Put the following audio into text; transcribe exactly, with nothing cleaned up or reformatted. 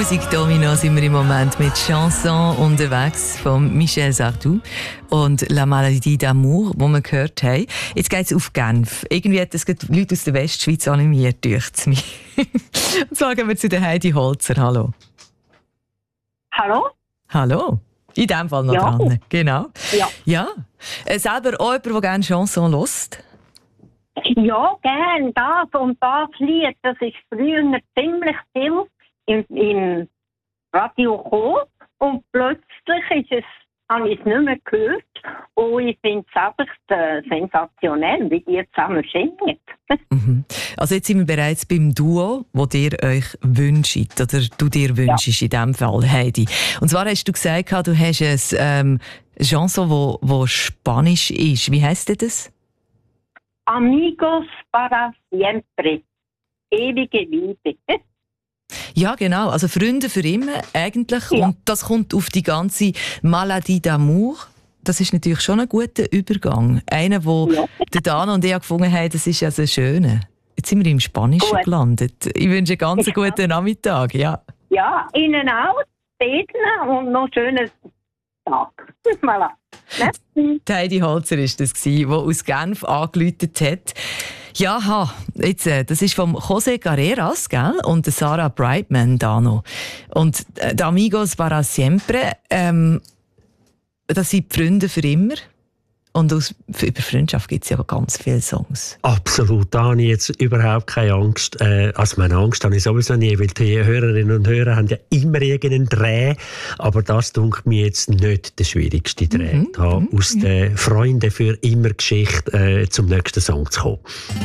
Musikdomino sind wir im Moment mit Chanson unterwegs von Michel Sardou und La Maladie d'amour, die wir gehört haben. Jetzt geht es auf Genf. Irgendwie hat das die Leute aus der Westschweiz animiert, dürft es mich. Und zwar gehen wir zu der Heidi Holzer. Hallo. Hallo? Hallo. In dem Fall noch Ja. dran. Genau. Ja. Ja. Äh, selber auch jemand, der gerne Chanson hört? Ja, gern. Das und das Lied, das ist früher ziemlich viel im, im Radio gekommen. Und plötzlich ist es, habe ich es nicht mehr gehört. Und ich finde es einfach äh, sensationell, wie die zusammen singen. Mhm. Also jetzt sind wir bereits beim Duo, das ihr euch wünscht, oder du dir wünschst in diesem Fall, Heidi. Und zwar hast du gesagt, du hast ein ähm, Chanson, wo, wo Spanisch ist. Wie heisst denn das? Amigos para siempre. Ewige Liebe. Ja, genau. Also Freunde für immer eigentlich. Ja. Und das kommt auf die ganze Maladie d'amour. Das ist natürlich schon ein guter Übergang. Einer, wo Ja. der Dana und ich gefunden haben, das ist also schön. Jetzt sind wir im Spanischen Gut. gelandet. Ich wünsche einen ganz Ja. guten Nachmittag. Ja. Ja, Ihnen auch. Beten und noch schönes Tag. Voilà. Merci. Die Heidi Holzer war das, die aus Genf angerufen hat. Ja, ha, jetzt, äh, das ist vom José Carreras, gell? Und der Sarah Brightman da noch. Und äh, die Amigos para siempre, ähm, das sind die Freunde für immer. Und aus, über Freundschaft gibt es ja ganz viele Songs. Absolut, da habe ich jetzt überhaupt keine Angst. Äh, also meine Angst habe ich sowieso nie, weil die Hörerinnen und Hörer haben ja immer irgendeinen Dreh. Aber das dunkelt mir jetzt nicht der schwierigste Dreh, Mhm, da mhm, aus der Freunde für immer Geschichte äh, zum nächsten Song zu kommen.